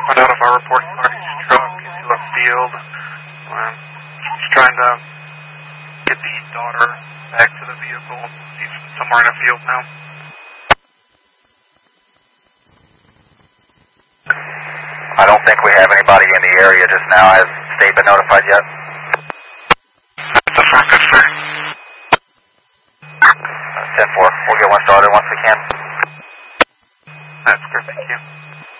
find out if our report party's truck into a field. She's trying to get the daughter back to the vehicle. She's somewhere in a field now. I don't think we have anybody in the area just now. Has the state been notified yet? The front, good sir. 10-4. We'll get one started once we can. That's good, thank you.